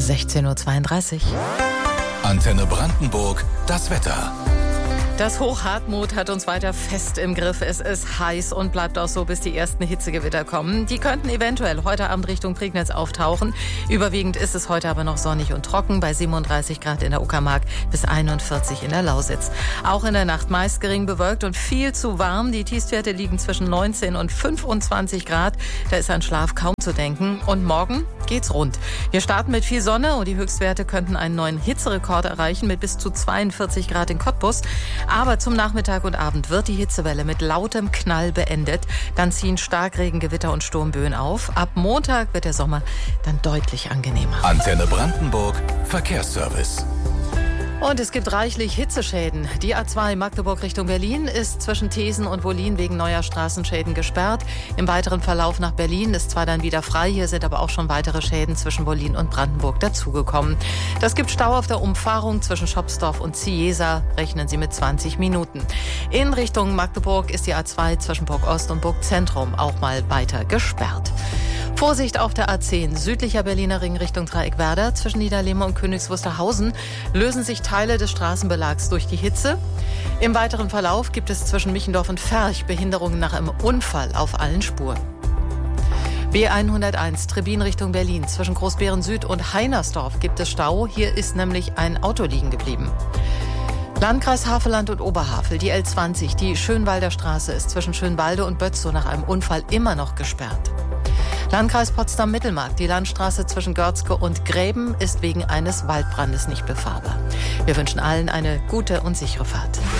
16:32 Uhr. Antenne Brandenburg, das Wetter. Das Hoch Hartmut hat uns weiter fest im Griff. Es ist heiß und bleibt auch so, bis die ersten Hitzegewitter kommen. Die könnten eventuell heute Abend Richtung Prignitz auftauchen. Überwiegend ist es heute aber noch sonnig und trocken bei 37 Grad in der Uckermark bis 41 in der Lausitz. Auch in der Nacht meist gering bewölkt und viel zu warm. Die Tiefstwerte liegen zwischen 19 und 25 Grad. Da ist an Schlaf kaum zu denken. Und morgen geht's rund. Wir starten mit viel Sonne und die Höchstwerte könnten einen neuen Hitzerekord erreichen mit bis zu 42 Grad in Cottbus. Aber zum Nachmittag und Abend wird die Hitzewelle mit lautem Knall beendet. Dann ziehen Starkregengewitter und Sturmböen auf. Ab Montag wird der Sommer dann deutlich angenehmer. Antenne Brandenburg, Verkehrsservice. Und es gibt reichlich Hitzeschäden. Die A2 Magdeburg Richtung Berlin ist zwischen Thesen und Wollin wegen neuer Straßenschäden gesperrt. Im weiteren Verlauf nach Berlin ist zwar dann wieder frei, hier sind aber auch schon weitere Schäden zwischen Wollin und Brandenburg dazugekommen. Das gibt Stau auf der Umfahrung zwischen Schopsdorf und Ziesa, rechnen Sie mit 20 Minuten. In Richtung Magdeburg ist die A2 zwischen Burg Ost und Burg Zentrum auch mal weiter gesperrt. Vorsicht auf der A10, südlicher Berliner Ring Richtung Dreieckwerder. Zwischen Niederlehme und Königs Wusterhausen lösen sich Teile des Straßenbelags durch die Hitze. Im weiteren Verlauf gibt es zwischen Michendorf und Ferch Behinderungen nach einem Unfall auf allen Spuren. B101 Trebin Richtung Berlin. Zwischen Großbeeren Süd und Heinersdorf gibt es Stau. Hier ist nämlich ein Auto liegen geblieben. Landkreis Havelland und Oberhavel, die L20, die Schönwalder Straße ist zwischen Schönwalde und Bötzow nach einem Unfall immer noch gesperrt. Landkreis Potsdam-Mittelmark, die Landstraße zwischen Görzke und Gräben ist wegen eines Waldbrandes nicht befahrbar. Wir wünschen allen eine gute und sichere Fahrt.